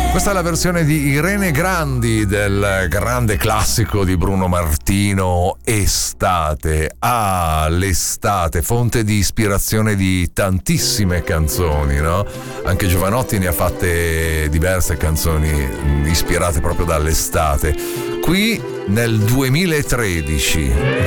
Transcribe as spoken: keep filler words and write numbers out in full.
Questa è la versione di Irene Grandi del grande classico di Bruno Martino, Estate. Ah, l'estate, fonte di ispirazione di tantissime canzoni, no? Anche Jovanotti ne ha fatte diverse canzoni ispirate proprio dall'estate. Qui nel duemilatredici